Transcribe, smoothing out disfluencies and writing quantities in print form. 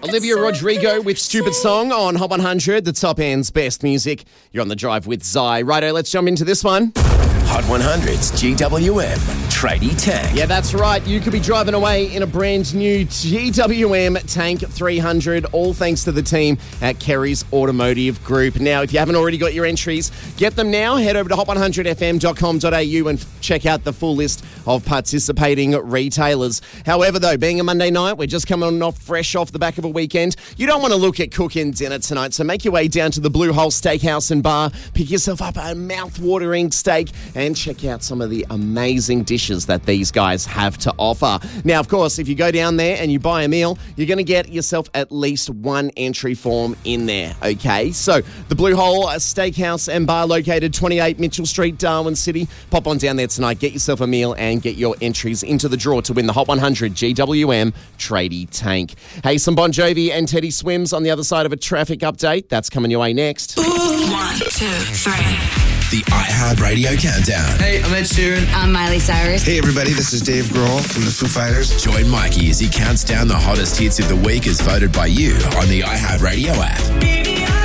Olivia Rodrigo with Stupid Song on Hot 100, the top end's best music. You're on the drive with Zai. Righto, let's jump into this one. Hot 100's GWM Tradie Tank. Yeah, that's right. You could be driving away in a brand new GWM Tank 300, all thanks to the team at Kerry's Automotive Group. Now, if you haven't already got your entries, get them now. Head over to hot100fm.com.au and check out the full list of participating retailers. However, though, being a Monday night, we're just coming off fresh off the back of a weekend. You don't want to look at cooking dinner tonight, so make your way down to the Blue Hole Steakhouse and Bar. Pick yourself up a mouth-watering steak and check out some of the amazing dishes that these guys have to offer. Now, of course, if you go down there and you buy a meal, you're going to get yourself at least one entry form in there, okay? So, the Blue Hole Steakhouse and Bar located 28 Mitchell Street, Darwin City. Pop on down there tonight, get yourself a meal and get your entries into the draw to win the Hot 100 GWM Tradie Tank. Hey, some Bon Jovi and Teddy Swims on the other side of a traffic update. That's coming your way next. 1, 2, 3. The iHeartRadio Countdown. Hey, I'm Ed Sheeran. I'm Miley Cyrus. Hey everybody, this is Dave Grohl from the Foo Fighters. Join Mikey as he counts down the hottest hits of the week as voted by you on the iHeartRadio app.